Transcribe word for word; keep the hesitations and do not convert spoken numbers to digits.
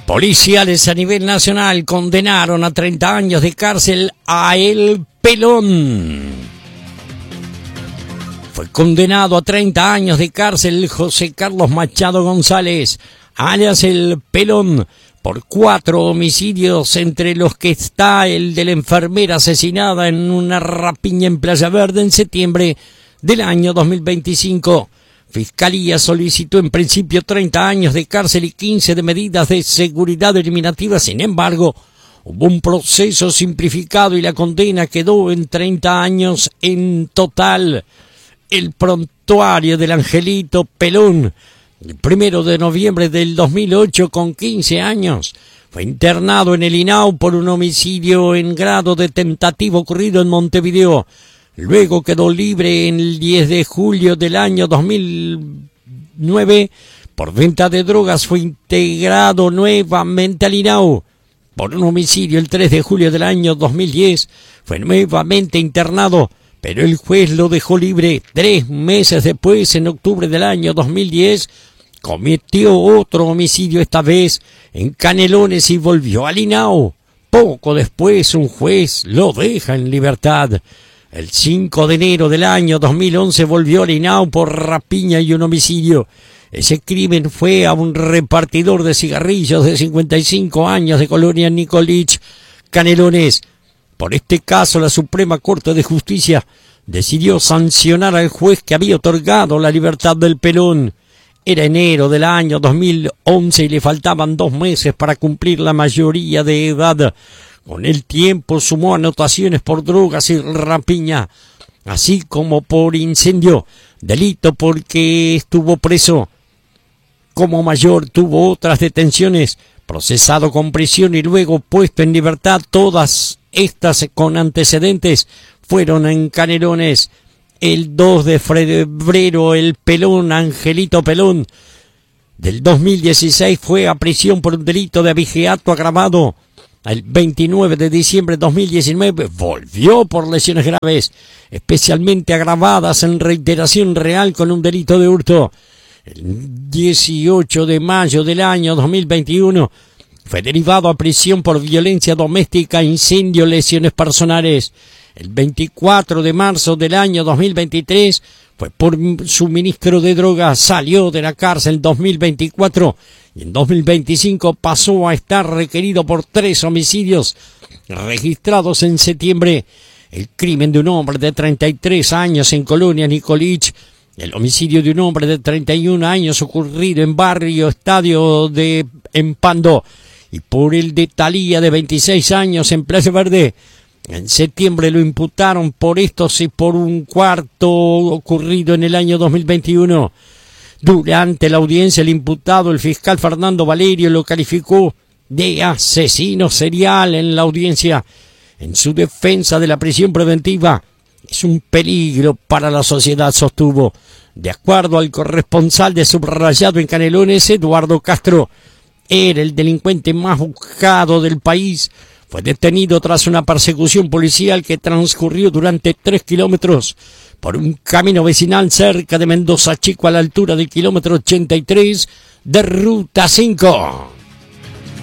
Policiales a nivel nacional condenaron a treinta años de cárcel a El Pelón. Fue condenado a treinta años de cárcel José Carlos Machado González, alias El Pelón, por cuatro homicidios, entre los que está el de la enfermera asesinada en una rapiña en Playa Verde en septiembre del año dos mil veinticinco. Fiscalía solicitó en principio treinta años de cárcel y quince de medidas de seguridad eliminativa. Sin embargo, hubo un proceso simplificado y la condena quedó en treinta años en total. El prontuario del Angelito Pelón, el primero de noviembre del dos mil ocho, con quince años, fue internado en el I N A U por un homicidio en grado de tentativa ocurrido en Montevideo. Luego quedó libre en el diez de julio del año dos mil nueve por venta de drogas. Fue integrado nuevamente al I N A U por un homicidio el tres de julio del año dos mil diez. Fue nuevamente internado, pero el juez lo dejó libre. Tres meses después, en octubre del año dos mil diez, cometió otro homicidio, esta vez en Canelones, y volvió al I N A U. Poco después, un juez lo deja en libertad. El cinco de enero del año dos mil once volvió al I N A U por rapiña y un homicidio. Ese crimen fue a un repartidor de cigarrillos de cincuenta y cinco años de Colonia Nicolich, Canelones. Por este caso, la Suprema Corte de Justicia decidió sancionar al juez que había otorgado la libertad del Pelón. Era enero del año dos mil once y le faltaban dos meses para cumplir la mayoría de edad. Con el tiempo sumó anotaciones por drogas y rapiña, así como por incendio, delito porque estuvo preso. Como mayor tuvo otras detenciones, procesado con prisión y luego puesto en libertad. Todas estas con antecedentes fueron en Canelones. El dos de febrero, el Pelón, Angelito Pelón, del dos mil dieciséis, fue a prisión por un delito de abigeato agravado. El veintinueve de diciembre de dos mil diecinueve volvió por lesiones graves, especialmente agravadas en reiteración real con un delito de hurto. El dieciocho de mayo del año dos mil veintiuno fue derivado a prisión por violencia doméstica, incendio, lesiones personales. El veinticuatro de marzo del año dos mil veintitrés fue por suministro de drogas. Salió de la cárcel en dos mil veinticuatro y en dos mil veinticinco pasó a estar requerido por tres homicidios registrados en septiembre. El crimen de un hombre de treinta y tres años en Colonia Nicolich, el homicidio de un hombre de treinta y un años ocurrido en Barrio Estadio de Empando, y por el de Talía de veintiséis años en Playa Verde. En septiembre lo imputaron por estos y por un cuarto ocurrido en el año dos mil veintiuno. Durante la audiencia, el imputado, el fiscal Fernando Valerio, lo calificó de asesino serial en la audiencia. En su defensa de la prisión preventiva, es un peligro para la sociedad, sostuvo. De acuerdo al corresponsal de Subrayado en Canelones, Eduardo Castro, era el delincuente más buscado del país. Fue detenido tras una persecución policial que transcurrió durante tres kilómetros por un camino vecinal cerca de Mendoza Chico, a la altura del kilómetro ochenta y tres de Ruta cinco.